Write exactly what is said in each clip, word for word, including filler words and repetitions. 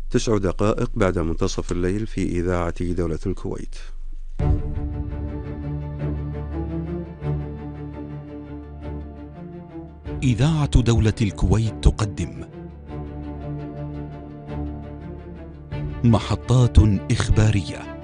تسع دقائق بعد منتصف الليل في إذاعة دولة الكويت. إذاعة دولة الكويت تقدم محطات إخبارية.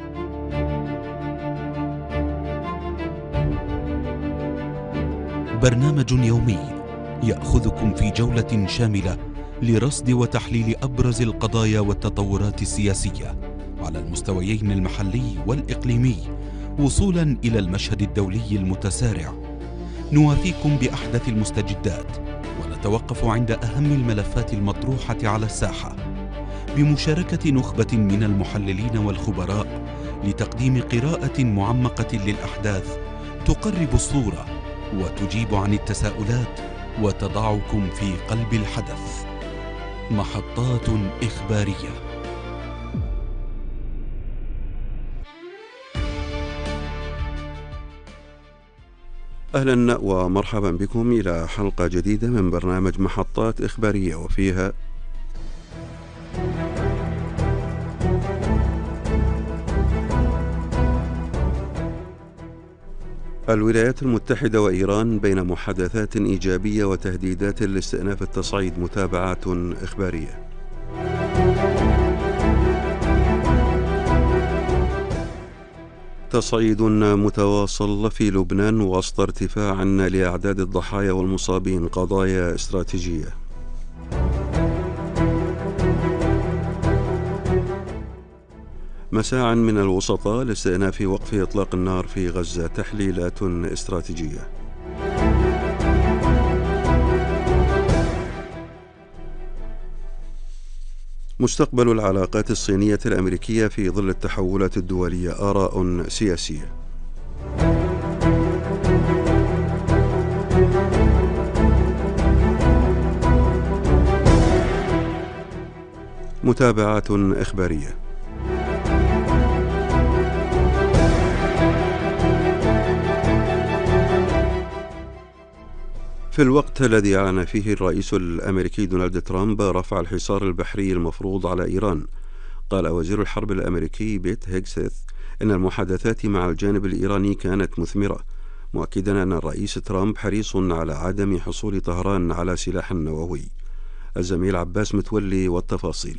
برنامج يومي يأخذكم في جولة شاملة لرصد وتحليل أبرز القضايا والتطورات السياسية على المستويين المحلي والإقليمي وصولا إلى المشهد الدولي المتسارع. نوافيكم بأحدث المستجدات ونتوقف عند أهم الملفات المطروحة على الساحة بمشاركة نخبة من المحللين والخبراء لتقديم قراءة معمقة للأحداث تقرب الصورة وتجيب عن التساؤلات وتضعكم في قلب الحدث. محطات إخبارية. أهلا ومرحبا بكم إلى حلقة جديدة من برنامج محطات إخبارية، وفيها الولايات المتحدة وإيران بين محادثات إيجابية وتهديدات لاستئناف التصعيد. متابعات إخبارية. تصعيد متواصل في لبنان وسط ارتفاع لأعداد الضحايا والمصابين. قضايا استراتيجية. مساعٍ من الوسطاء لاستئناف وقف إطلاق النار في غزة. تحليلات استراتيجية. مستقبل العلاقات الصينية الأمريكية في ظل التحولات الدولية. آراء سياسية. متابعات إخبارية. في الوقت الذي أعلن فيه الرئيس الأمريكي دونالد ترامب رفع الحصار البحري المفروض على إيران، قال وزير الحرب الأمريكي بيت هيكسث إن المحادثات مع الجانب الإيراني كانت مثمرة، مؤكدا أن الرئيس ترامب حريص على عدم حصول طهران على سلاح نووي. الزميل عباس متولي والتفاصيل.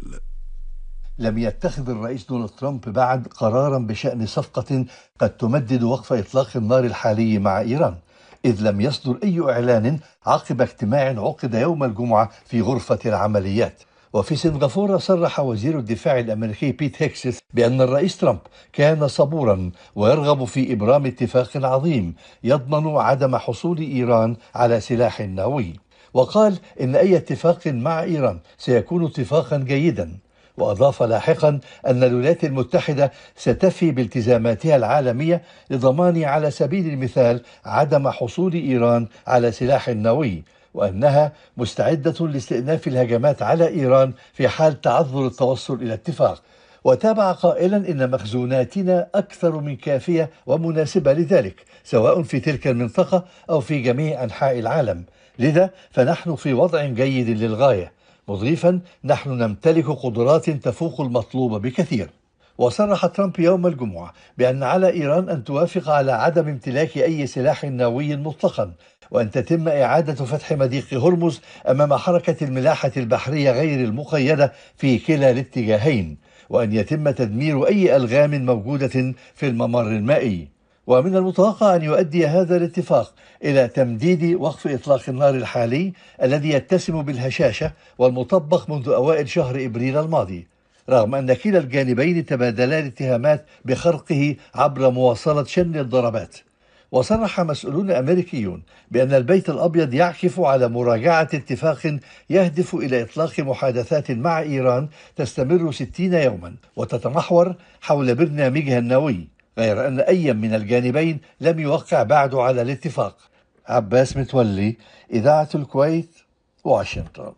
لم يتخذ الرئيس دونالد ترامب بعد قرارا بشأن صفقة قد تمدد وقف إطلاق النار الحالي مع إيران، إذ لم يصدر أي إعلان عقب اجتماع عقد يوم الجمعة في غرفة العمليات. وفي سنغافورة صرح وزير الدفاع الأمريكي بيت هيكسث بأن الرئيس ترامب كان صبورا ويرغب في إبرام اتفاق عظيم يضمن عدم حصول إيران على سلاح نووي، وقال إن أي اتفاق مع إيران سيكون اتفاقا جيدا. وأضاف لاحقا أن الولايات المتحدة ستفي بالتزاماتها العالمية لضمان على سبيل المثال عدم حصول إيران على سلاح نووي، وأنها مستعدة لاستئناف الهجمات على إيران في حال تعذر التوصل إلى اتفاق. وتابع قائلا إن مخزوناتنا أكثر من كافية ومناسبة لذلك، سواء في تلك المنطقة أو في جميع أنحاء العالم، لذا فنحن في وضع جيد للغاية، مضيفا نحن نمتلك قدرات تفوق المطلوب بكثير. وصرح ترامب يوم الجمعة بأن على إيران أن توافق على عدم امتلاك أي سلاح نووي مطلقا، وأن تتم إعادة فتح مضيق هرمز أمام حركة الملاحة البحرية غير المقيدة في كلا الاتجاهين، وأن يتم تدمير أي ألغام موجودة في الممر المائي. ومن المتوقع أن يؤدي هذا الاتفاق إلى تمديد وقف إطلاق النار الحالي الذي يتسم بالهشاشة والمطبق منذ أوائل شهر إبريل الماضي، رغم أن كلا الجانبين تبادلا الاتهامات بخرقه عبر مواصلة شن الضربات. وصرح مسؤولون أمريكيون بأن البيت الأبيض يعكف على مراجعة اتفاق يهدف إلى إطلاق محادثات مع إيران تستمر ستين يوما وتتمحور حول برنامجها النووي، غير أن أي من الجانبين لم يوقع بعد على الاتفاق. عباس متولي، إذاعة الكويت، واشنطن.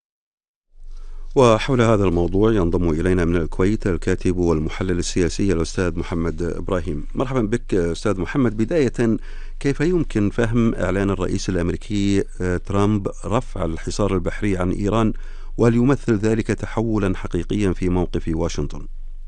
وحول هذا الموضوع ينضم إلينا من الكويت الكاتب والمحلل السياسي الأستاذ محمد إبراهيم. مرحبا بك أستاذ محمد. بداية، كيف يمكن فهم إعلان الرئيس الأمريكي ترامب رفع الحصار البحري عن إيران وهل يمثل ذلك تحولا حقيقيا في موقف واشنطن؟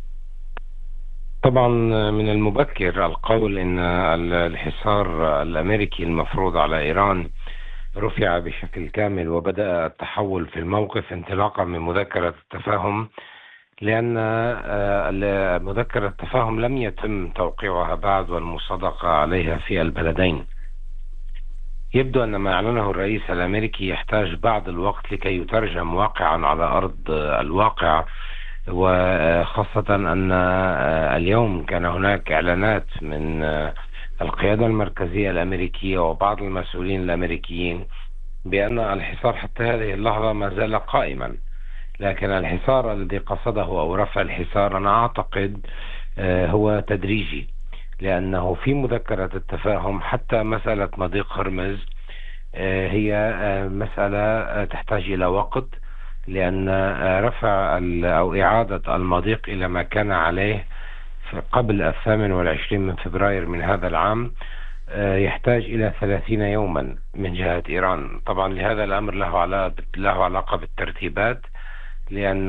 طبعا من المبكر القول ان الحصار الامريكي المفروض على ايران رفع بشكل كامل، وبدأ التحول في الموقف انطلاقا من مذكرة التفاهم، لأن مذكرة التفاهم لم يتم توقيعها بعد والمصادقة عليها في البلدين. يبدو أن ما أعلنه الرئيس الأمريكي يحتاج بعض الوقت لكي يترجم واقعا على أرض الواقع، وخاصة أن اليوم كان هناك إعلانات من القيادة المركزية الأمريكية وبعض المسؤولين الأمريكيين بأن الحصار حتى هذه اللحظة ما زال قائما. لكن الحصار الذي قصده أو رفع الحصار أنا أعتقد هو تدريجي، لأنه في مذكرة التفاهم حتى مسألة مضيق هرمز هي مسألة تحتاج إلى وقت، لأن رفع أو إعادة المضيق إلى ما كان عليه قبل الثامن والعشرين من فبراير من هذا العام يحتاج إلى ثلاثين يوما من جهة إيران. طبعا لهذا الأمر له علاقة له علاقة بالترتيبات، لأن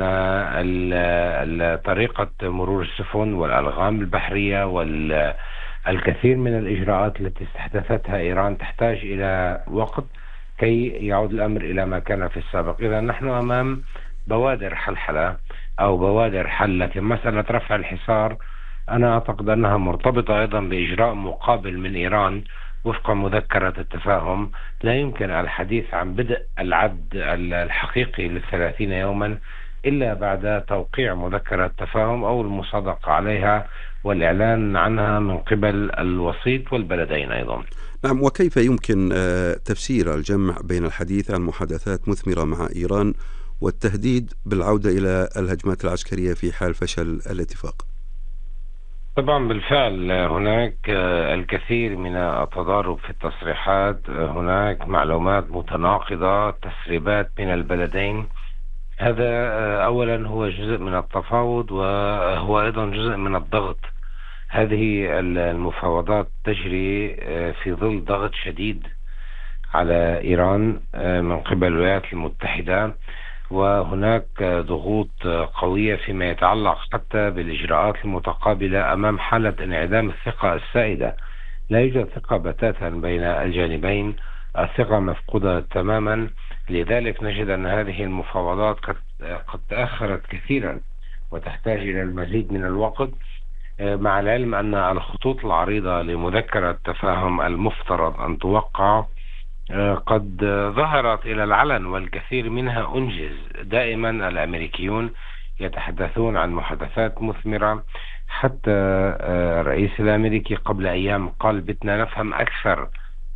طريقة مرور السفن والألغام البحرية والكثير من الإجراءات التي استحدثتها إيران تحتاج إلى وقت كي يعود الأمر إلى ما كان في السابق. إذا نحن أمام بوادر حلحلة أو بوادر حل، لكن مسألة رفع الحصار أنا أعتقد أنها مرتبطة أيضا بإجراء مقابل من إيران وفق مذكرة التفاهم. لا يمكن الحديث عن بدء العد الحقيقي للثلاثين يوما إلا بعد توقيع مذكرة التفاهم أو المصادقة عليها والإعلان عنها من قبل الوسيط والبلدين أيضا. نعم، وكيف يمكن تفسير الجمع بين الحديث عن محادثات مثمرة مع إيران والتهديد بالعودة إلى الهجمات العسكرية في حال فشل الاتفاق؟ طبعا بالفعل هناك الكثير من التضارب في التصريحات، هناك معلومات متناقضة، تسريبات من البلدين. هذا أولا هو جزء من التفاوض وهو أيضا جزء من الضغط. هذه المفاوضات تجري في ظل ضغط شديد على إيران من قبل الولايات المتحدة، وهناك ضغوط قوية فيما يتعلق حتى بالإجراءات المتقابلة أمام حالة انعدام الثقة السائدة. لا يوجد ثقة بتاتا بين الجانبين، الثقة مفقودة تماما. لذلك نجد أن هذه المفاوضات قد قد تأخرت كثيرا وتحتاج إلى المزيد من الوقت، مع العلم أن الخطوط العريضة لمذكرة التفاهم المفترض أن توقع قد ظهرت إلى العلن والكثير منها أنجز. دائما الأمريكيون يتحدثون عن محادثات مثمرة، حتى الرئيس الأمريكي قبل أيام قال بدنا نفهم أكثر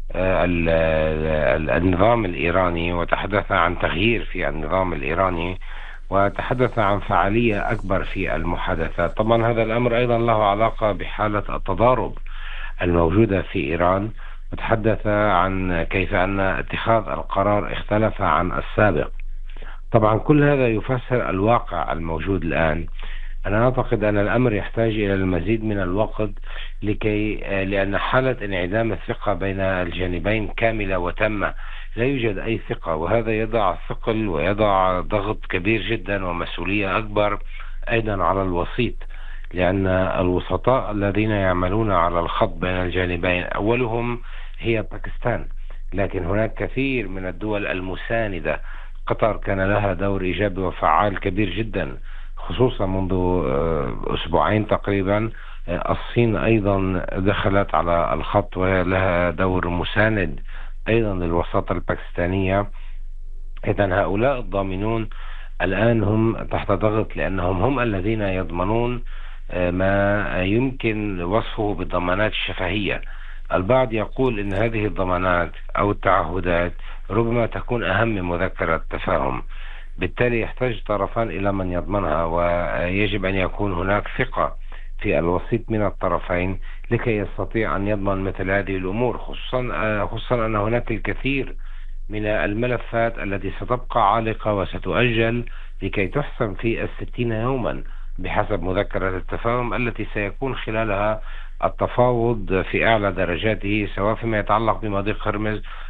النظام الإيراني، وتحدث عن تغيير في النظام الإيراني، وتحدث عن فعالية أكبر في المحادثات. طبعا هذا الأمر أيضا له علاقة بحالة التضارب الموجودة في إيران، وتحدث عن كيف أن اتخاذ القرار اختلف عن السابق. طبعا كل هذا يفسر الواقع الموجود الآن. أنا أعتقد أن الأمر يحتاج إلى المزيد من الوقت لكي لأن حالة انعدام الثقة بين الجانبين كاملة وتامة. لا يوجد أي ثقة، وهذا يضع ثقل ويضع ضغط كبير جدا ومسؤولية أكبر أيضا على الوسيط، لأن الوسطاء الذين يعملون على الخط بين الجانبين أولهم هي باكستان، لكن هناك كثير من الدول المساندة. قطر كان لها دور إيجابي وفعال كبير جدا، خصوصا منذ أسبوعين تقريبا. الصين أيضا دخلت على الخط وهي لها دور مساند أيضا للوساطة الباكستانية. إذن هؤلاء الضامنون الآن هم تحت ضغط، لأنهم هم الذين يضمنون ما يمكن وصفه بالضمانات الشفهية. البعض يقول إن هذه الضمانات أو التعهدات ربما تكون أهم من مذكرة التفاهم، بالتالي يحتاج طرفان إلى من يضمنها، ويجب أن يكون هناك ثقة في الوسيط من الطرفين لكي يستطيع أن يضمن مثل هذه الأمور، خصوصا خصوصا أن هناك الكثير من الملفات التي ستبقى عالقة وستؤجل لكي تحسم في الستين يوما بحسب مذكرة التفاهم التي سيكون خلالها التفاوض في أعلى درجاته، سواء فيما يتعلق بمضيق هرمز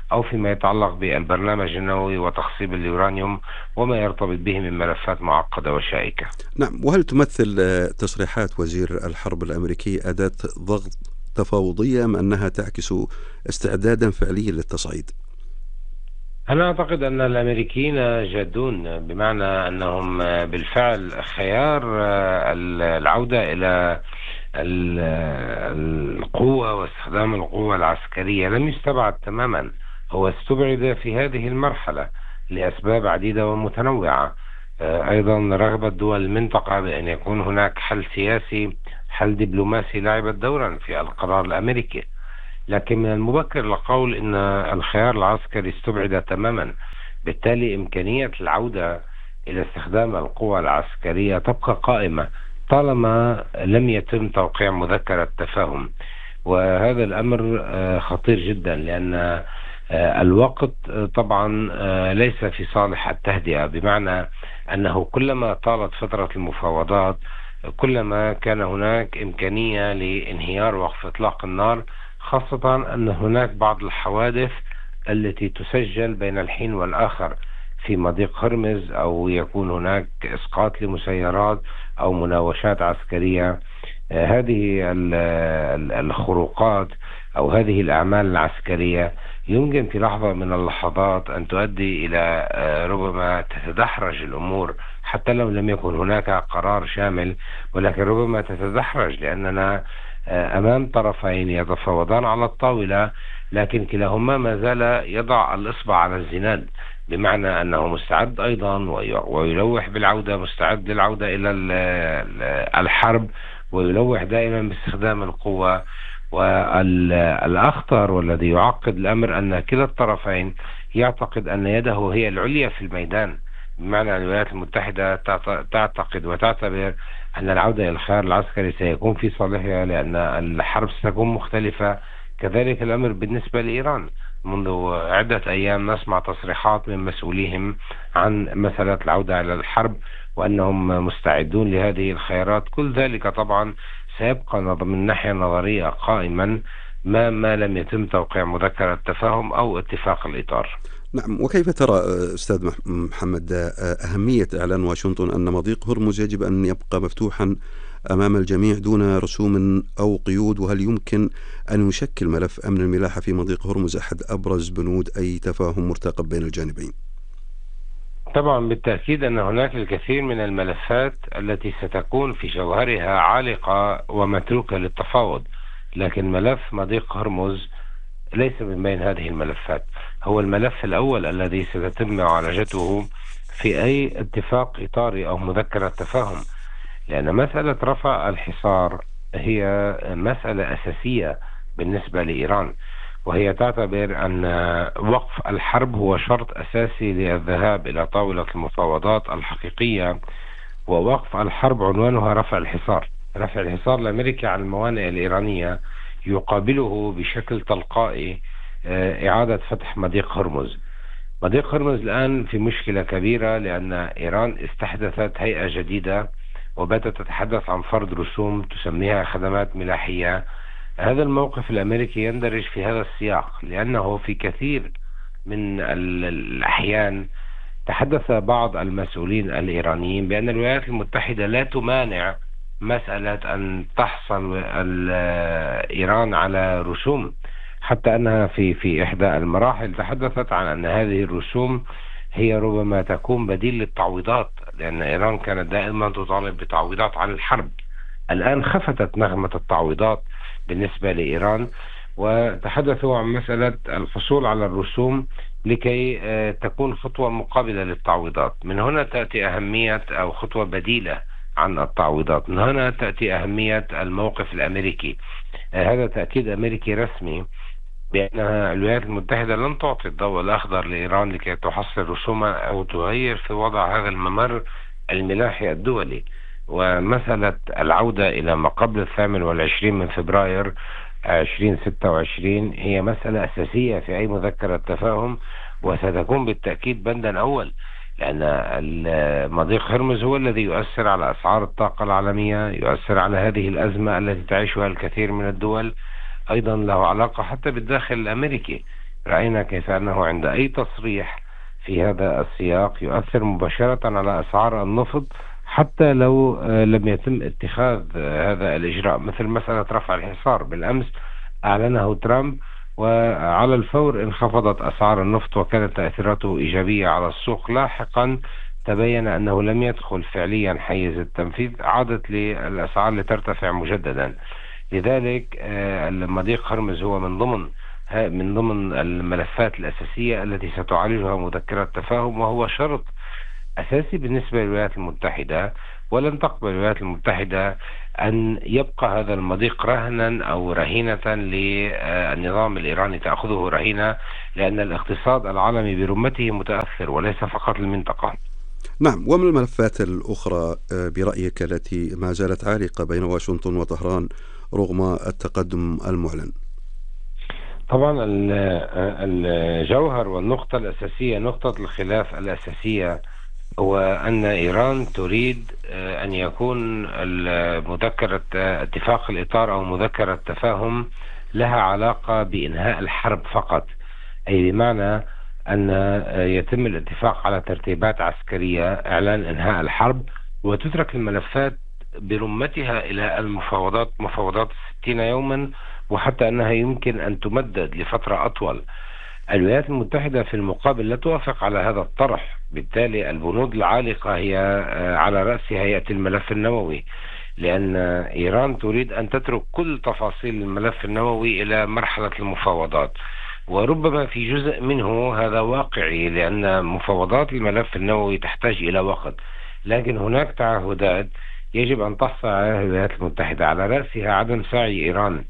أو فيما يتعلق بالبرنامج النووي وتخصيب اليورانيوم وما يرتبط به من ملفات معقدة وشائكة. نعم، وهل تمثل تصريحات وزير الحرب الأمريكي أداة ضغط تفاوضية أم أنها تعكس استعدادا فعليا للتصعيد؟ أنا أعتقد أن الأمريكيين جادون، بمعنى أنهم بالفعل خيار العودة إلى القوة واستخدام القوة العسكرية لم يستبعد تماما، هو استبعد في هذه المرحلة لأسباب عديدة ومتنوعة. أيضا رغبة دول المنطقة بأن يكون هناك حل سياسي، حل دبلوماسي لعب دورا في القرار الأمريكي، لكن من المبكر لقول أن الخيار العسكري استبعد تماما. بالتالي إمكانية العودة إلى استخدام القوى العسكرية تبقى قائمة طالما لم يتم توقيع مذكرة تفاهم، وهذا الأمر خطير جدا، لأن الوقت طبعا ليس في صالح التهدئة، بمعنى أنه كلما طالت فترة المفاوضات كلما كان هناك إمكانية لانهيار وقف إطلاق النار، خاصة أن هناك بعض الحوادث التي تسجل بين الحين والآخر في مضيق هرمز، أو يكون هناك إسقاط لمسيرات أو مناوشات عسكرية. هذه الخروقات أو هذه الأعمال العسكرية يمكن في لحظة من اللحظات أن تؤدي إلى ربما تتدحرج الأمور، حتى لو لم يكن هناك قرار شامل، ولكن ربما تتدحرج لأننا أمام طرفين يتفاوضان على الطاولة، لكن كلاهما ما زال يضع الإصبع على الزناد، بمعنى أنه مستعد أيضا ويلوح بالعودة، مستعد للعودة إلى الحرب، ويلوح دائما باستخدام القوة. والأخطر والذي يعقد الأمر أن كلا الطرفين يعتقد أن يده هي العليا في الميدان، بمعنى أن الولايات المتحدة تعتقد وتعتبر أن العودة إلى الخيار العسكري سيكون في صالحها لأن الحرب ستكون مختلفة. كذلك الأمر بالنسبة لإيران، منذ عدة أيام نسمع تصريحات من مسؤوليهم عن مسألة العودة إلى الحرب وأنهم مستعدون لهذه الخيارات. كل ذلك طبعا سيبقى من الناحية النظرية قائما ما ما لم يتم توقيع مذكرة تفاهم أو اتفاق الإطار. نعم، وكيف ترى أستاذ محمد أهمية إعلان واشنطن أن مضيق هرمز يجب أن يبقى مفتوحا أمام الجميع دون رسوم أو قيود، وهل يمكن أن يشكل ملف أمن الملاحة في مضيق هرمز أحد أبرز بنود أي تفاهم مرتقب بين الجانبين؟ طبعا بالتأكيد أن هناك الكثير من الملفات التي ستكون في جوهرها عالقة ومتروكة للتفاوض، لكن ملف مضيق هرمز ليس من بين هذه الملفات، هو الملف الأول الذي ستتم معالجته في أي اتفاق إطاري أو مذكرة تفاهم، لأن مسألة رفع الحصار هي مسألة أساسية بالنسبة لإيران، وهي تعتبر أن وقف الحرب هو شرط أساسي للذهاب إلى طاولة المفاوضات الحقيقية، ووقف الحرب عنوانها رفع الحصار. رفع الحصار الأمريكي عن الموانئ الإيرانية يقابله بشكل تلقائي إعادة فتح مضيق هرمز. مضيق هرمز الآن في مشكلة كبيرة، لأن إيران استحدثت هيئة جديدة وبدأت تتحدث عن فرض رسوم تسميها خدمات ملاحية. هذا الموقف الأمريكي يندرج في هذا السياق، لأنه في كثير من الأحيان تحدث بعض المسؤولين الإيرانيين بأن الولايات المتحدة لا تمانع مسألة أن تحصل إيران على رسوم، حتى أنها في في إحدى المراحل تحدثت عن أن هذه الرسوم هي ربما تكون بديل للتعويضات، لأن إيران كانت دائما تطالب بتعويضات عن الحرب. الآن خفتت نغمة التعويضات بالنسبة لإيران، وتحدثوا عن مسألة الحصول على الرسوم لكي تكون خطوة مقابلة للتعويضات. من هنا تأتي أهمية أو خطوة بديلة عن التعويضات، من هنا تأتي أهمية الموقف الأمريكي. هذا تأكيد أمريكي رسمي بأن الولايات المتحدة لن تعطي الضوء الأخضر لإيران لكي تحصل رسوما أو تغير في وضع هذا الممر الملاحي الدولي. ومسألة العودة إلى ما قبل الثامن والعشرين من فبراير عشرين ستة وعشرين هي مسألة أساسية في أي مذكرة تفاهم، وستكون بالتأكيد بندا أول، لأن مضيق هرمز هو الذي يؤثر على أسعار الطاقة العالمية، يؤثر على هذه الأزمة التي تعيشها الكثير من الدول، أيضا له علاقة حتى بالداخل الأمريكي، رأينا كيف أنه عند أي تصريح في هذا السياق يؤثر مباشرة على أسعار النفط، حتى لو آه، لم يتم اتخاذ آه، هذا الإجراء، مثل مسألة رفع الحصار بالأمس أعلنه ترامب، وعلى الفور انخفضت أسعار النفط وكانت تأثيراته إيجابية على السوق. لاحقا تبين أنه لم يدخل فعليا حيز التنفيذ، عادت للأسعار لترتفع مجددا. لذلك آه، مضيق هرمز هو من ضمن من ضمن الملفات الأساسية التي ستعالجها مذكرة تفاهم، وهو شرط أساسي بالنسبة للولايات المتحدة. ولن تقبل الولايات المتحدة أن يبقى هذا المضيق رهنا أو رهينة للنظام الإيراني، تأخذه رهينة، لأن الاقتصاد العالمي برمته متأثر وليس فقط المنطقة. نعم، ومن الملفات الأخرى برأيك التي ما زالت عالقة بين واشنطن وطهران رغم التقدم المعلن؟ طبعا الجوهر والنقطة الأساسية، نقطة الخلاف الأساسية، هو أن إيران تريد أن يكون مذكرة اتفاق الإطار أو مذكرة تفاهم لها علاقة بإنهاء الحرب فقط، أي بمعنى أن يتم الاتفاق على ترتيبات عسكرية، إعلان إنهاء الحرب، وتترك الملفات برمتها إلى المفاوضات، مفاوضات ستين يوما، وحتى أنها يمكن أن تمدد لفترة أطول. الولايات المتحدة في المقابل لا توافق على هذا الطرح، بالتالي البنود العالقة هي على رأسها يأتي الملف النووي، لأن إيران تريد أن تترك كل تفاصيل الملف النووي إلى مرحلة المفاوضات، وربما في جزء منه هذا واقعي، لأن مفاوضات الملف النووي تحتاج إلى وقت، لكن هناك تعهدات يجب أن تحصل عليها الولايات المتحدة، على رأسها عدم سعي إيران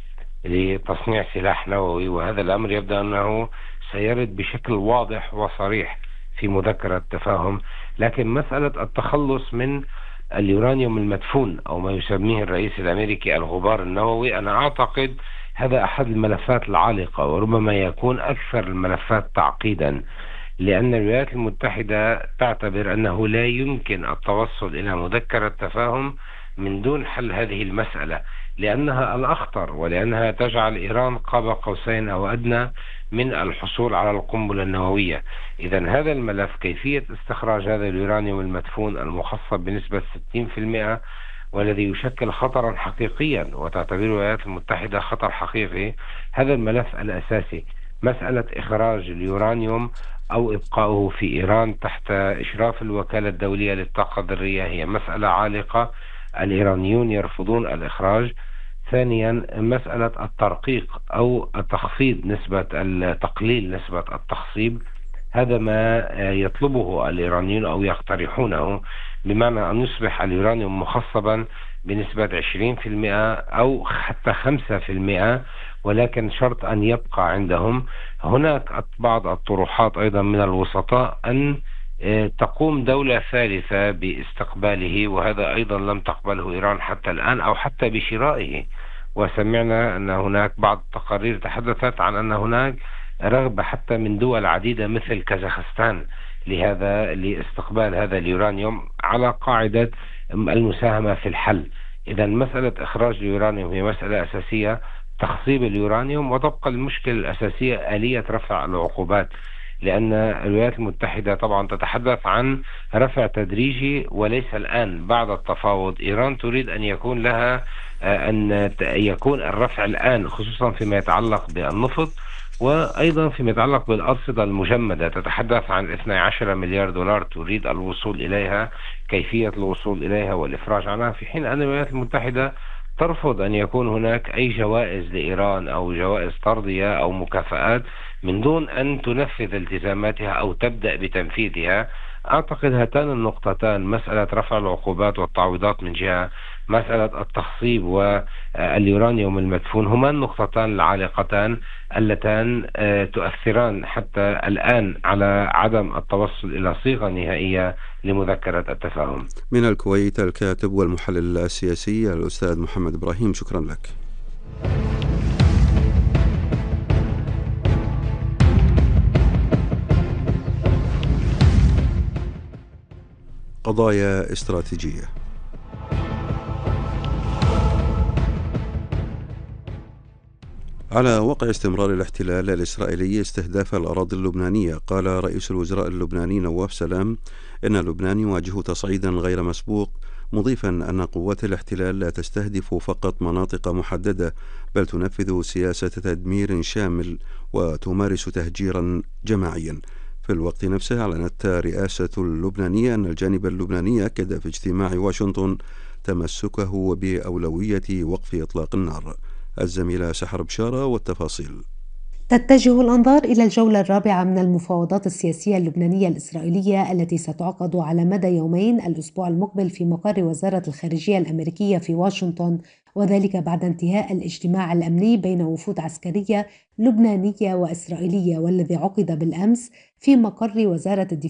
لتصنيع سلاح نووي، وهذا الأمر يبدو أنه سيرد بشكل واضح وصريح في مذكرة تفاهم. لكن مسألة التخلص من اليورانيوم المدفون أو ما يسميه الرئيس الأمريكي الغبار النووي، أنا أعتقد هذا أحد الملفات العالقة، وربما يكون أكثر الملفات تعقيدا، لأن الولايات المتحدة تعتبر أنه لا يمكن التوصل إلى مذكرة تفاهم من دون حل هذه المسألة، لأنها الأخطر، ولأنها تجعل إيران قاب قوسين أو أدنى من الحصول على القنبلة النووية. إذا هذا الملف، كيفية استخراج هذا اليورانيوم المدفون المخصب بنسبة ستين بالمئة، والذي يشكل خطرا حقيقيا وتعتبره الولايات المتحدة خطر حقيقي، هذا الملف الأساسي. مسألة إخراج اليورانيوم أو إبقاؤه في إيران تحت إشراف الوكالة الدولية للطاقة الذرية هي مسألة عالقة، الإيرانيون يرفضون الإخراج. ثانيا، مسألة الترقيق أو تخفيض نسبة تقليل نسبة التخصيب، هذا ما يطلبه الإيرانيون أو يقترحونه، بمعنى أن يصبح اليورانيوم مخصبا بنسبة عشرين بالمئة أو حتى خمسة بالمئة، ولكن شرط أن يبقى عندهم. هناك بعض الطروحات أيضا من الوسطاء أن تقوم دولة ثالثة باستقباله، وهذا أيضا لم تقبله إيران حتى الآن أو حتى بشرائه. وسمعنا أن هناك بعض التقارير تحدثت عن أن هناك رغبة حتى من دول عديدة مثل كازاخستان لهذا لاستقبال هذا اليورانيوم على قاعدة المساهمة في الحل. إذا مسألة إخراج اليورانيوم هي مسألة أساسية، تخصيب اليورانيوم، وتبقى المشكلة الأساسية آلية رفع العقوبات، لأن الولايات المتحدة طبعا تتحدث عن رفع تدريجي وليس الآن بعد التفاوض. إيران تريد أن يكون لها أن يكون الرفع الآن، خصوصا فيما يتعلق بالنفط وأيضا فيما يتعلق بالأرصدة المجمدة، تتحدث عن اثني عشر مليار دولار تريد الوصول إليها، كيفية الوصول إليها والإفراج عنها، في حين أن الولايات المتحدة ترفض أن يكون هناك أي جوائز لإيران أو جوائز طردية أو مكافآت من دون أن تنفذ التزاماتها أو تبدأ بتنفيذها. أعتقد هاتان النقطتان، مسألة رفع العقوبات والتعويضات من جهة، مسألة التخصيب واليورانيوم المدفون، هما النقطتان العالقتان اللتان تؤثران حتى الآن على عدم التوصل إلى صيغة نهائية لمذكرة التفاهم. من الكويت الكاتب والمحلل السياسي الأستاذ محمد إبراهيم، شكرا لك. قضايا استراتيجية. على وقع استمرار الاحتلال الإسرائيلي استهداف الأراضي اللبنانية، قال رئيس الوزراء اللبناني نواف سلام إن لبنان يواجه تصعيدا غير مسبوق، مضيفا أن قوات الاحتلال لا تستهدف فقط مناطق محددة بل تنفذ سياسة تدمير شامل وتمارس تهجيرا جماعيا. في الوقت نفسه أعلنت رئاسة اللبنانية أن الجانب اللبناني أكد في اجتماع واشنطن تمسكه بأولوية وقف إطلاق النار. الزميلة سحر بشارة والتفاصيل. تتجه الأنظار إلى الجولة الرابعة من المفاوضات السياسية اللبنانية الإسرائيلية التي ستعقد على مدى يومين الأسبوع المقبل في مقر وزارة الخارجية الأمريكية في واشنطن، وذلك بعد انتهاء الاجتماع الأمني بين وفود عسكرية لبنانية وإسرائيلية والذي عقد بالأمس في مقر وزارة الدفاع